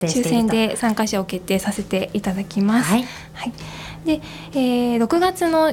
定していると。 抽選で参加者を決定させていただきます。 はい、 はい。で、6月の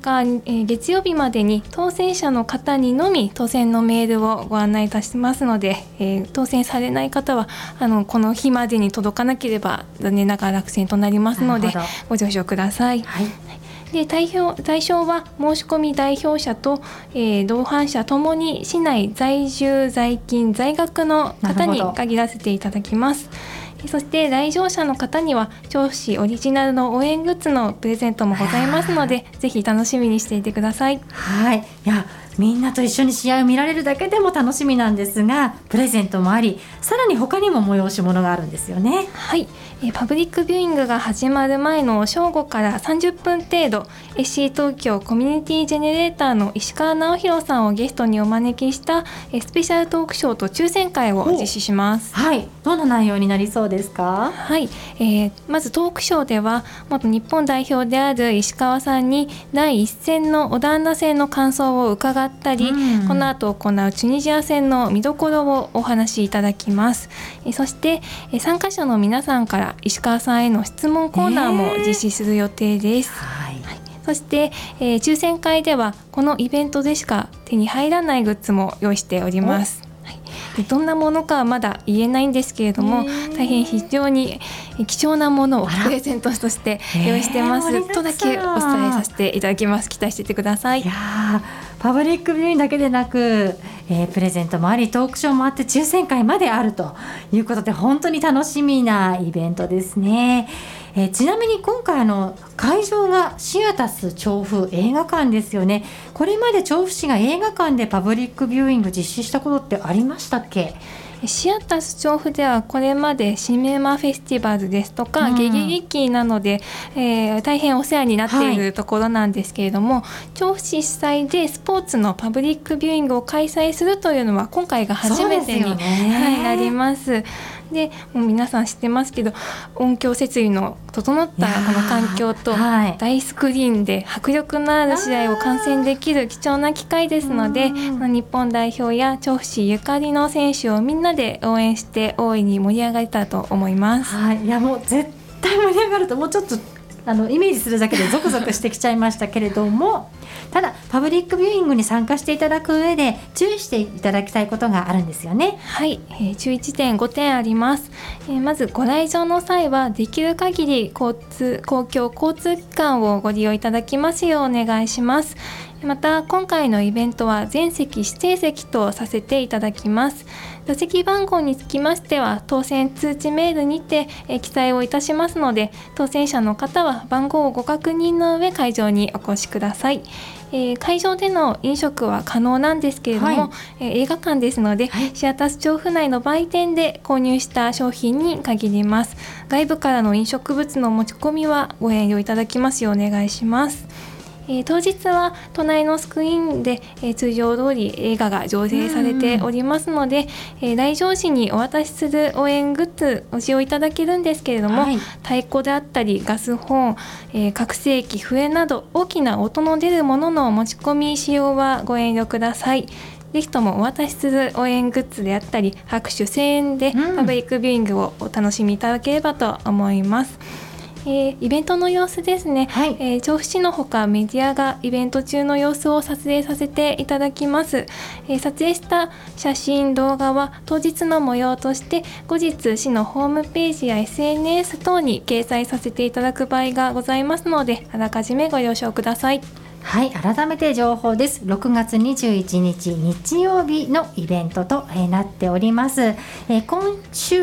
8日、月曜日までに当選者の方にのみ当選のメールをご案内いたしますので、当選されない方はこの日までに届かなければ残念ながら落選となりますのでご了承ください。 はい、 で対象は申し込み代表者と、同伴者ともに市内在住在勤在学の方に限らせていただきます。そして来場者の方には調布市オリジナルの応援グッズのプレゼントもございますので、ぜひ楽しみにしていてください。 はい、いやみんなと一緒に試合を見られるだけでも楽しみなんですが、プレゼントもあり、さらに他にも催し物があるんですよね。 はい、パブリックビューイングが始まる前の正午から30分程度、 SC 東京コミュニティジェネレーターの石川直弘さんをゲストにお招きしたスペシャルトークショーと抽選会を実施します。 はい、どんな内容になりそうですか？ はい、まずトークショーでは元日本代表である石川さんに第1戦のオランダ戦の感想を伺ったり、この後行うチュニジア戦の見どころをお話しいただきます。そして参加者の皆さんから石川さんへの質問コーナーも実施する予定です。はい、そして、抽選会ではこのイベントでしか手に入らないグッズも用意しております。どんなものかはまだ言えないんですけれども、大変非常に貴重なものをプレゼントとして用意してますとだけお伝えさせていただきます。期待していてください。 いやパブリックビューイングだけでなく、プレゼントもあり、トークショーもあって、抽選会まであるということで、本当に楽しみなイベントですね。ちなみに今回会場がシアタス調布映画館ですよね。これまで調布市が映画館でパブリックビューイング実施したことってありましたっけ？ シアタス調布ではこれまでシネマフェスティバルですとか、ゲゲ劇なので、大変お世話になっているところなんですけれども、調布市主催でスポーツのパブリックビューイングを開催するというのは今回が初めてに、なります。でもう皆さん知ってますけど、音響設備の整ったこの環境と大スクリーンで迫力のある試合を観戦できる貴重な機会ですので、日本代表や調布市ゆかりの選手をみんなで応援して大いに盛り上がれたと思います。 はい、いやもう絶対盛り上がると、もうちょっとイメージするだけでゾクゾクしてきちゃいましたけれどもただパブリックビューイングに参加していただく上で注意していただきたいことがあるんですよね。 はい、注意点5点あります。まずご来場の際はできる限り公共交通機関をご利用いただきますようお願いします。また今回のイベントは全席指定席とさせていただきます。座席番号につきましては当選通知メールにて記載をいたしますので、当選者の方は番号をご確認の上会場にお越しください。会場での飲食は可能なんですけれども、映画館ですので、シアタス調布内の売店で購入した商品に限ります。外部からの飲食物の持ち込みはご遠慮いただきますようお願いします。当日は隣のスクリーンで、通常通り映画が上映されておりますので、来場時にお渡しする応援グッズを使用いただけるんですけれども、太鼓であったりガスホーン、拡声器、笛など大きな音の出るものの持ち込み使用はご遠慮ください。ぜひともお渡しする応援グッズであったり拍手声援でパブリックビューイングをお楽しみいただければと思います。イベントの様子ですね、調布市のほかメディアがイベント中の様子を撮影させていただきます。撮影した写真動画は当日の模様として後日市のホームページや SNS 等に掲載させていただく場合がございますので、あらかじめご了承ください。 はい、改めて情報です。6月21日日曜日のイベントとなっております。今週末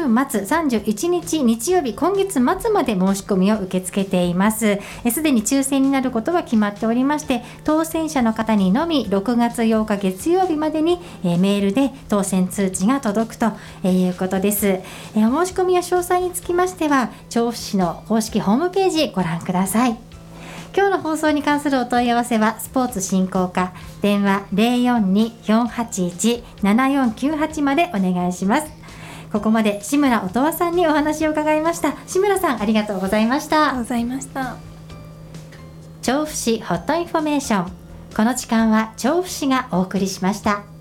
31日日曜日、今月末まで申し込みを受け付けています。すでに抽選になることは決まっておりまして、当選者の方にのみ6月8日月曜日までにメールで当選通知が届くということです。お申し込みや詳細につきましては調布市の公式ホームページご覧ください。今日の放送に関するお問い合わせはスポーツ振興課電話 042-481-7498 までお願いします。ここまで志村音羽さんにお話を伺いました。志村さん、ありがとうございました。 ありがとうございました。 調布市ホットインフォメーション、この時間は調布市がお送りしました。